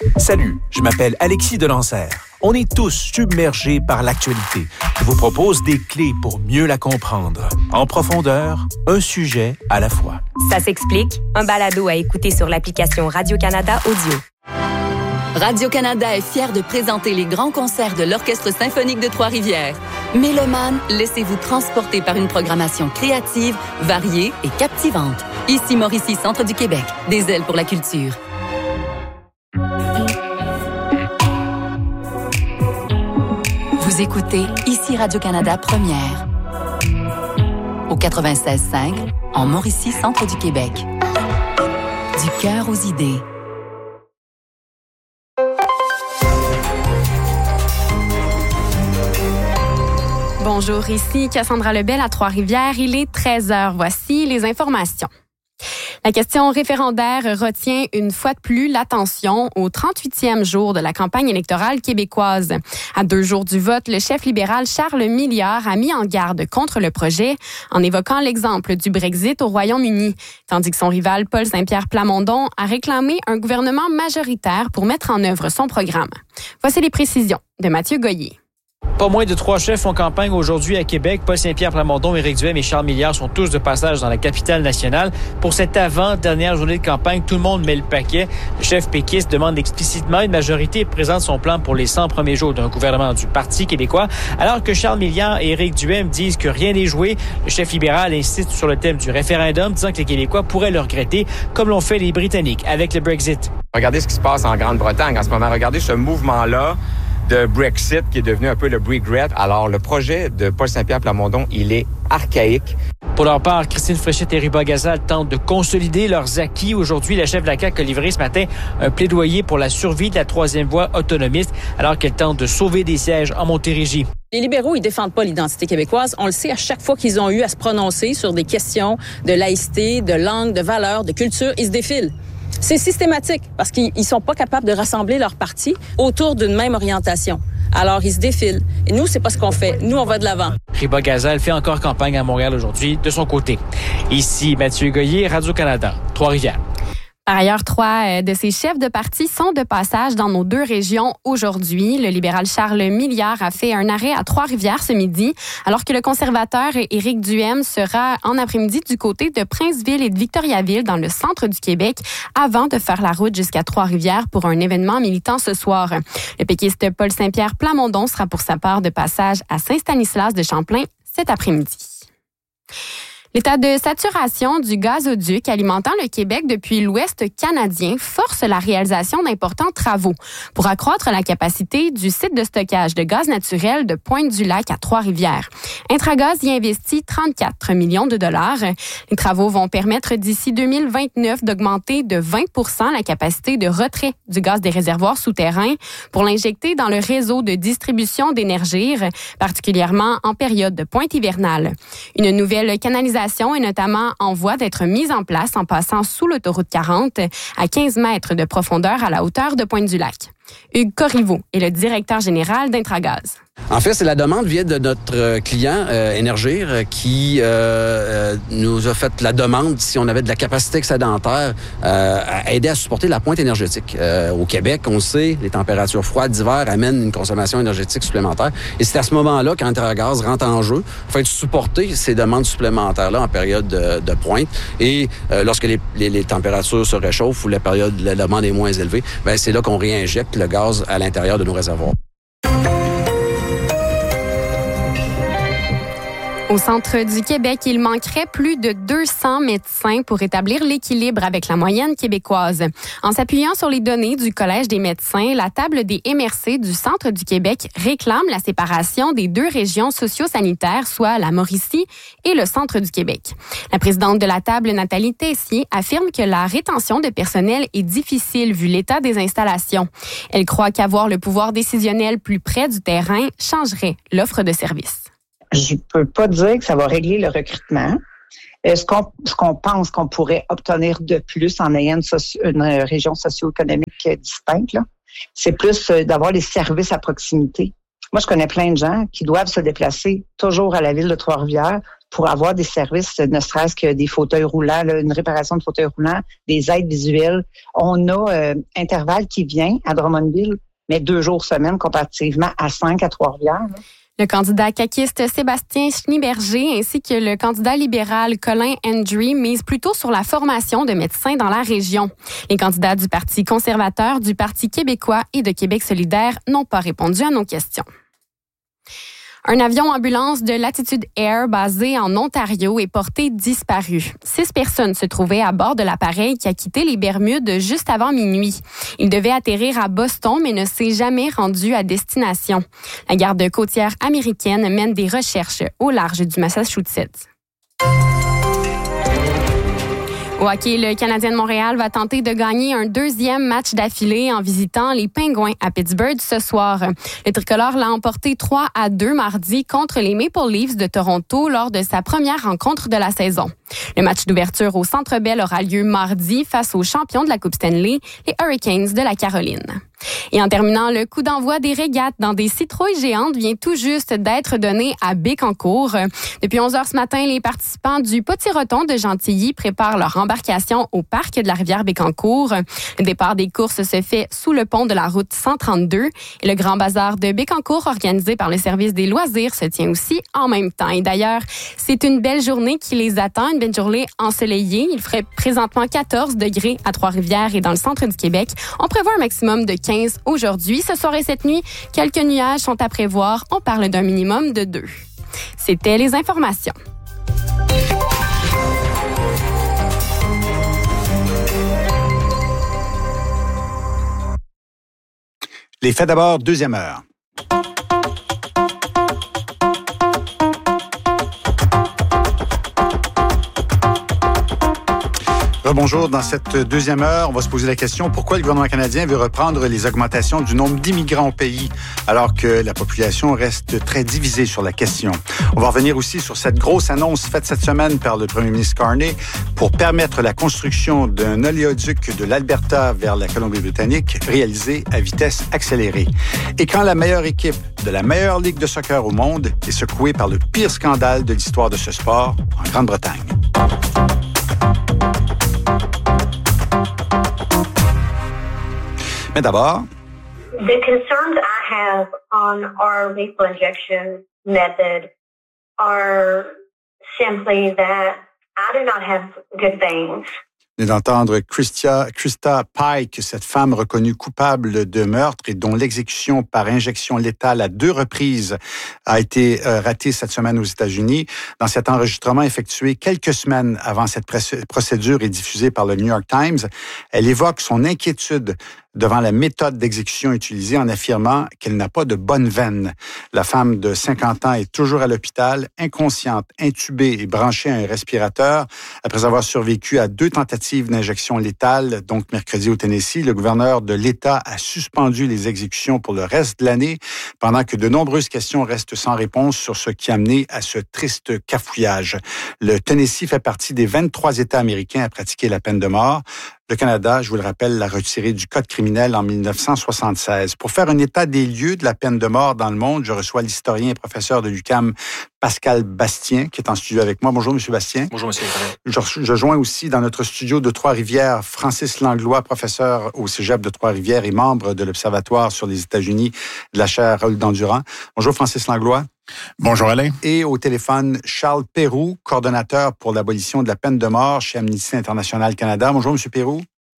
Salut, je m'appelle Alexis Delancer. On est tous submergés par l'actualité. Je vous propose des clés pour mieux la comprendre. En profondeur, un sujet à la fois. Ça s'explique, un balado à écouter sur l'application Radio-Canada Audio. Radio-Canada est fier de présenter les grands concerts de l'Orchestre symphonique de Trois-Rivières. Mélomanes, laissez-vous transporter par une programmation créative, variée et captivante. Ici Mauricie, Centre du Québec, des ailes pour la culture. Vous écoutez ici Radio-Canada Première. Au 96.5, en Mauricie, Centre du Québec. Du cœur aux idées. Bonjour, ici Cassandra Lebel à Trois-Rivières. Il est 13h. Voici les informations. La question référendaire retient une fois de plus l'attention au 38e jour de la campagne électorale québécoise. À 2 jours du vote, le chef libéral Charles Milliard a mis en garde contre le projet en évoquant l'exemple du Brexit au Royaume-Uni, tandis que son rival Paul Saint-Pierre Plamondon a réclamé un gouvernement majoritaire pour mettre en œuvre son programme. Voici les précisions de Mathieu Goyer. Pas moins de 3 chefs font campagne aujourd'hui à Québec. Paul Saint-Pierre Plamondon, Éric Duhaime et Charles Milliard sont tous de passage dans la capitale nationale. Pour cette avant-dernière journée de campagne, tout le monde met le paquet. Le chef péquiste demande explicitement une majorité et présente son plan pour les 100 premiers jours d'un gouvernement du Parti québécois. Alors que Charles Milliard et Éric Duhaime disent que rien n'est joué, le chef libéral insiste sur le thème du référendum, disant que les Québécois pourraient le regretter, comme l'ont fait les Britanniques avec le Brexit. Regardez ce qui se passe en Grande-Bretagne en ce moment. Regardez ce mouvement-là de Brexit qui est devenu un peu le Brexit. Alors, le projet de Paul Saint-Pierre Plamondon, il est archaïque. Pour leur part, Christine Fréchette et Riba Gazal tentent de consolider leurs acquis. Aujourd'hui, la chef de la CAQ a livré ce matin un plaidoyer pour la survie de la 3e voie autonomiste, alors qu'elle tente de sauver des sièges en Montérégie. Les libéraux, ils défendent pas l'identité québécoise. On le sait, à chaque fois qu'ils ont eu à se prononcer sur des questions de laïcité, de langue, de valeurs, de culture, ils se défilent. C'est systématique parce qu'ils sont pas capables de rassembler leur parti autour d'une même orientation. Alors, ils se défilent. Et nous, c'est pas ce qu'on fait. Nous, on va de l'avant. Riba Gazal fait encore campagne à Montréal aujourd'hui de son côté. Ici, Mathieu Goyer, Radio-Canada, Trois-Rivières. Par ailleurs, 3 de ces chefs de parti sont de passage dans nos 2 régions aujourd'hui. Le libéral Charles Milliard a fait un arrêt à Trois-Rivières ce midi, alors que le conservateur Éric Duhaime sera en après-midi du côté de Princeville et de Victoriaville dans le centre du Québec avant de faire la route jusqu'à Trois-Rivières pour un événement militant ce soir. Le péquiste Paul Saint-Pierre Plamondon sera pour sa part de passage à Saint-Stanislas de Champlain cet après-midi. L'état de saturation du gazoduc alimentant le Québec depuis l'Ouest canadien force la réalisation d'importants travaux pour accroître la capacité du site de stockage de gaz naturel de Pointe-du-Lac à Trois-Rivières. Intragaz y investit 34 millions de dollars. Les travaux vont permettre d'ici 2029 d'augmenter de 20% la capacité de retrait du gaz des réservoirs souterrains pour l'injecter dans le réseau de distribution d'Énergir, particulièrement en période de pointe hivernale. Une nouvelle canalisation est notamment en voie d'être mise en place en passant sous l'autoroute 40 à 15 mètres de profondeur à la hauteur de Pointe-du-Lac. Hugues Corriveau est le directeur général d'Intragaz. En fait, c'est la demande vient de notre client Énergir qui nous a fait la demande si on avait de la capacité excédentaire à aider à supporter la pointe énergétique. Au Québec, on le sait, les températures froides d'hiver amènent une consommation énergétique supplémentaire. Et c'est à ce moment-là qu'Intragaz rentre en jeu afin de supporter ces demandes supplémentaires-là en période de pointe. Et lorsque les températures se réchauffent ou la demande est moins élevée, ben c'est là qu'on réinjecte le gaz à l'intérieur de nos réservoirs. Au centre du Québec, il manquerait plus de 200 médecins pour établir l'équilibre avec la moyenne québécoise. En s'appuyant sur les données du Collège des médecins, la table des MRC du centre du Québec réclame la séparation des 2 régions socio-sanitaires, soit la Mauricie et le centre du Québec. La présidente de la table, Nathalie Tessier, affirme que la rétention de personnel est difficile vu l'état des installations. Elle croit qu'avoir le pouvoir décisionnel plus près du terrain changerait l'offre de services. Je peux pas dire que ça va régler le recrutement. Ce qu'on pense qu'on pourrait obtenir de plus en ayant une région socio-économique distincte, là, c'est plus d'avoir les services à proximité. Moi, je connais plein de gens qui doivent se déplacer toujours à la ville de Trois-Rivières pour avoir des services, ne serait-ce que des fauteuils roulants, là, une réparation de fauteuils roulants, des aides visuelles. On a Intervalle qui vient à Drummondville, mais 2 jours semaine comparativement à 5 à Trois-Rivières. Là. Le candidat caquiste Sébastien Schneeberger ainsi que le candidat libéral Colin Hendry misent plutôt sur la formation de médecins dans la région. Les candidats du Parti conservateur, du Parti québécois et de Québec solidaire n'ont pas répondu à nos questions. Un avion ambulance de Latitude Air basé en Ontario est porté disparu. 6 personnes se trouvaient à bord de l'appareil qui a quitté les Bermudes juste avant minuit. Il devait atterrir à Boston, mais ne s'est jamais rendu à destination. La garde côtière américaine mène des recherches au large du Massachusetts. Au hockey, le Canadien de Montréal va tenter de gagner un 2e match d'affilée en visitant les Pingouins à Pittsburgh ce soir. Le tricolore l'a emporté 3-2 mardi contre les Maple Leafs de Toronto lors de sa première rencontre de la saison. Le match d'ouverture au Centre Bell aura lieu mardi face aux champions de la Coupe Stanley, les Hurricanes de la Caroline. Et en terminant, le coup d'envoi des régates dans des citrouilles géantes vient tout juste d'être donné à Bécancour. Depuis 11h ce matin, les participants du Potiroton de Gentilly préparent leur embarcation au parc de la rivière Bécancour. Le départ des courses se fait sous le pont de la route 132 et le grand bazar de Bécancour organisé par le service des loisirs se tient aussi en même temps. Et d'ailleurs, c'est une belle journée qui les attend, une belle journée ensoleillée. Il ferait présentement 14 degrés à Trois-Rivières et dans le centre du Québec. On prévoit un maximum de 15 aujourd'hui. Ce soir et cette nuit, quelques nuages sont à prévoir. On parle d'un minimum de 2. C'était les informations. Les faits d'abord, 2e heure. Bonjour. Dans cette 2e heure, on va se poser la question pourquoi le gouvernement canadien veut reprendre les augmentations du nombre d'immigrants au pays alors que la population reste très divisée sur la question. On va revenir aussi sur cette grosse annonce faite cette semaine par le premier ministre Carney pour permettre la construction d'un oléoduc de l'Alberta vers la Colombie-Britannique réalisé à vitesse accélérée. Et quand la meilleure équipe de la meilleure ligue de soccer au monde est secouée par le pire scandale de l'histoire de ce sport en Grande-Bretagne. Mais d'abord, the concerns I have on our lethal injection method are simply that I do not have good veins. Nous venons d'entendre Krista Pike, cette femme reconnue coupable de meurtre et dont l'exécution par injection létale à 2 reprises a été ratée cette semaine aux États-Unis. Dans cet enregistrement effectué quelques semaines avant cette procédure et diffusé par le New York Times, elle évoque son inquiétude devant la méthode d'exécution utilisée en affirmant qu'elle n'a pas de bonne veine. La femme de 50 ans est toujours à l'hôpital, inconsciente, intubée et branchée à un respirateur. Après avoir survécu à 2 tentatives d'injection létale, donc mercredi au Tennessee, le gouverneur de l'État a suspendu les exécutions pour le reste de l'année, pendant que de nombreuses questions restent sans réponse sur ce qui a mené à ce triste cafouillage. Le Tennessee fait partie des 23 États américains à pratiquer la peine de mort. Le Canada, je vous le rappelle, l'a retiré du Code criminel en 1976. Pour faire un état des lieux de la peine de mort dans le monde, je reçois l'historien et professeur de l'UQAM, Pascal Bastien, qui est en studio avec moi. Bonjour, M. Bastien. Bonjour, M. Je joins aussi dans notre studio de Trois-Rivières Francis Langlois, professeur au Cégep de Trois-Rivières et membre de l'Observatoire sur les États-Unis de la chaire Roldan-Durand. Bonjour, Francis Langlois. Bonjour Alain. Et au téléphone, Charles Pérou, coordonnateur pour l'abolition de la peine de mort chez Amnesty International Canada. Bonjour, M. Pérou.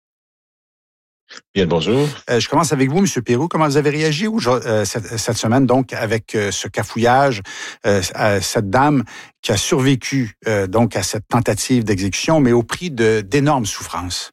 Bien, bonjour. Je commence avec vous, M. Pérou. Comment vous avez réagi cette semaine, donc, avec ce cafouillage, à cette dame qui a survécu donc à cette tentative d'exécution, mais au prix d'énormes souffrances?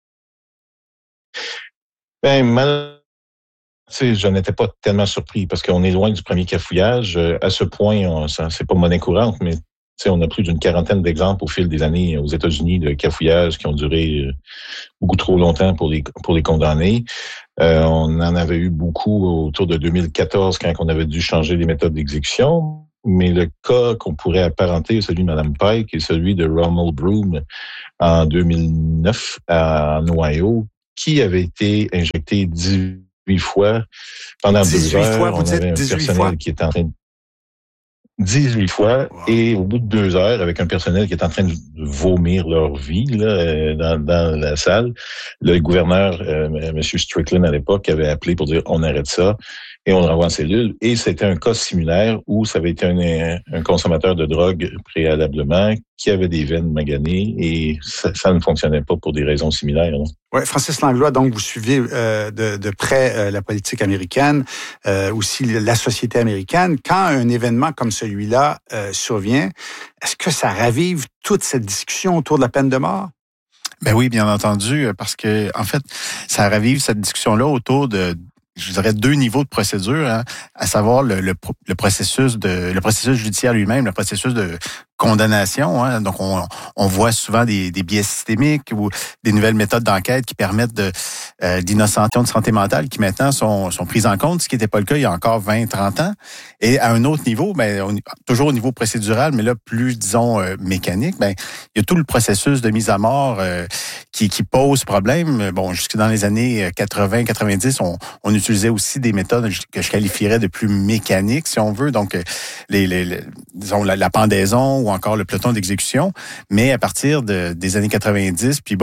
Je n'étais pas tellement surpris parce qu'on est loin du premier cafouillage. À ce point, c'est pas monnaie courante, mais on a plus d'une quarantaine d'exemples au fil des années aux États-Unis de cafouillages qui ont duré beaucoup trop longtemps pour les condamnés. On en avait eu beaucoup autour de 2014 quand on avait dû changer les méthodes d'exécution. Mais le cas qu'on pourrait apparenter, celui de Mme Pike et celui de Ronald Broom en 2009 en Ohio, qui avait été injecté 18 fois pendant 2 heures. Fois, vous dites 18 fois? Qui était en train de... 18 fois, et au bout de 2 heures, avec un personnel qui est en train de vomir leur vie là, dans la salle, le gouverneur, M. Strickland à l'époque, avait appelé pour dire on arrête ça et on le renvoie en cellule. Et c'était un cas similaire où ça avait été un consommateur de drogue préalablement qui avait des veines maganées et ça ne fonctionnait pas pour des raisons similaires. Oui, Francis Langlois, donc vous suivez de près la politique américaine, aussi la société américaine. Quand un événement comme celui-là survient, est-ce que ça ravive toute cette discussion autour de la peine de mort? Ben oui, bien entendu, parce que en fait, ça ravive cette discussion-là autour de, je dirais, 2 niveaux de procédure, hein, à savoir le processus judiciaire lui-même, le processus de condamnation. Hein. Donc, on voit souvent des biais systémiques ou des nouvelles méthodes d'enquête qui permettent d'innocentation de santé mentale qui maintenant sont prises en compte, ce qui n'était pas le cas il y a encore 20, 30 ans. Et à un autre niveau, toujours au niveau procédural, mais là, plus, disons, mécanique, il y a tout le processus de mise à mort qui pose problème. Bon, jusque dans les années 80, 90, on utilisait aussi des méthodes que je qualifierais de plus mécaniques, si on veut. Donc, disons, la pendaison ou encore le peloton d'exécution. Mais à partir des années 90, puis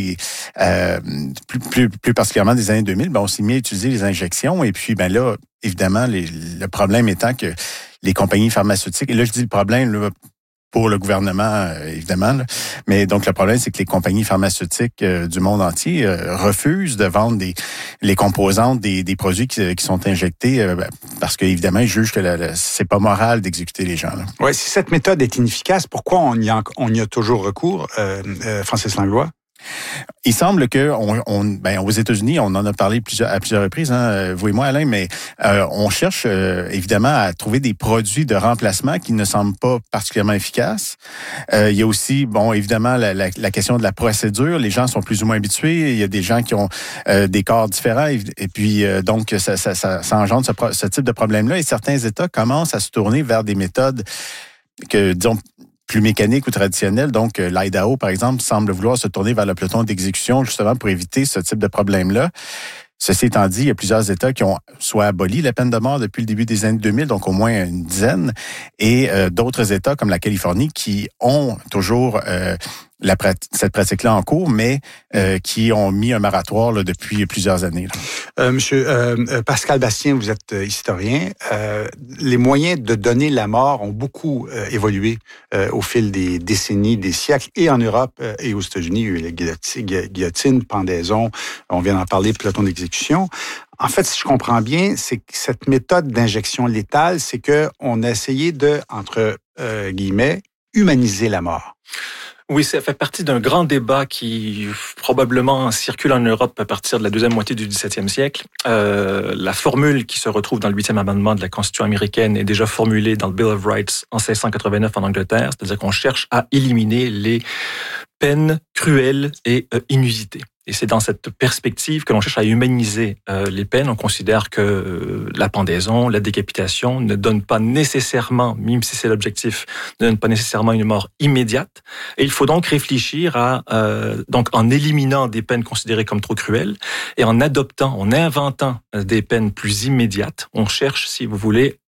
plus particulièrement des années 2000, on s'est mis à utiliser les injections. Et puis, là, évidemment, le problème étant que les compagnies pharmaceutiques, et là, je dis le problème, là, pour le gouvernement, évidemment. Là. Mais donc, le problème, c'est que les compagnies pharmaceutiques du monde entier refusent de vendre les composantes des produits qui sont injectés parce qu'évidemment, ils jugent que c'est pas moral d'exécuter les gens. Oui, si cette méthode est inefficace, pourquoi on y a toujours recours, Francis Langlois? Il semble que aux États-Unis, on en a parlé à plusieurs reprises, hein, vous et moi, Alain, mais on cherche évidemment à trouver des produits de remplacement qui ne semblent pas particulièrement efficaces. Il y a aussi, évidemment, la question de la procédure. Les gens sont plus ou moins habitués. Il y a des gens qui ont des corps différents, et puis donc ça engendre ce type de problème-là. Et certains États commencent à se tourner vers des méthodes que, disons, plus mécanique ou traditionnelle. Donc, l'Idaho, par exemple, semble vouloir se tourner vers le peloton d'exécution justement pour éviter ce type de problème-là. Ceci étant dit, il y a plusieurs États qui ont soit aboli la peine de mort depuis le début des années 2000, donc au moins une dizaine, et d'autres États comme la Californie qui ont toujours cette pratique-là en cours, mais qui ont mis un moratoire là, depuis plusieurs années. Monsieur Pascal Bastien, vous êtes historien. Les moyens de donner la mort ont beaucoup évolué au fil des décennies, des siècles, et en Europe et aux États-Unis. Il y a eu la guillotine, pendaison, on vient d'en parler, peloton d'exécution. En fait, si je comprends bien, c'est que cette méthode d'injection létale, c'est qu'on a essayé de, entre guillemets, humaniser la mort. Oui, ça fait partie d'un grand débat qui probablement circule en Europe à partir de la deuxième moitié du XVIIe siècle. La formule qui se retrouve dans le 8e amendement de la Constitution américaine est déjà formulée dans le Bill of Rights en 1689 en Angleterre, c'est-à-dire qu'on cherche à éliminer les peines cruelles et inusitées. Et c'est dans cette perspective que l'on cherche à humaniser les peines. On considère que la pendaison, la décapitation ne donne pas nécessairement, même si c'est l'objectif, ne donne pas nécessairement une mort immédiate. Et il faut donc réfléchir donc en éliminant des peines considérées comme trop cruelles et en inventant des peines plus immédiates. On cherche, si vous voulez,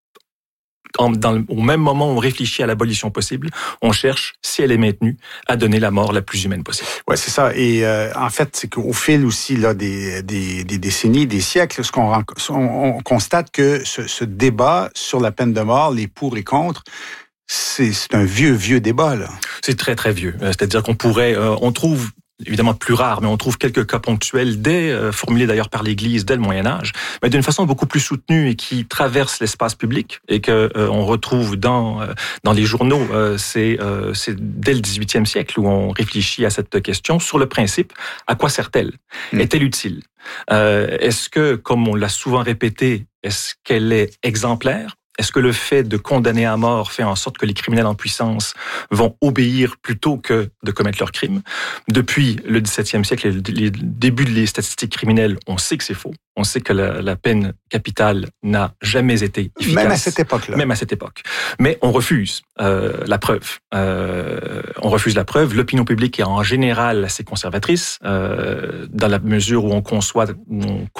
au même moment où on réfléchit à l'abolition possible, on cherche, si elle est maintenue, à donner la mort la plus humaine possible. Ouais, c'est ça. Et en fait, c'est qu'au fil aussi là des décennies, des siècles, on constate que ce débat sur la peine de mort, les pour et contre, c'est un vieux débat là. C'est très très vieux. C'est-à-dire qu'on pourrait, on trouve évidemment plus rare, mais on trouve quelques cas ponctuels formulés d'ailleurs par l'Église dès le Moyen-Âge, mais d'une façon beaucoup plus soutenue et qui traverse l'espace public et que on retrouve dans les journaux. C'est dès le 18e siècle où on réfléchit à cette question sur le principe. À quoi sert-elle? Est-elle utile? Est-ce que, comme on l'a souvent répété, est-ce qu'elle est exemplaire? Est-ce que le fait de condamner à mort fait en sorte que les criminels en puissance vont obéir plutôt que de commettre leurs crimes? Depuis le XVIIe siècle et le début des statistiques criminelles, on sait que c'est faux. On sait que la peine capitale n'a jamais été efficace. Même à cette époque-là. Même à cette époque. Mais on refuse la preuve. On refuse la preuve. L'opinion publique est en général assez conservatrice, dans la mesure où on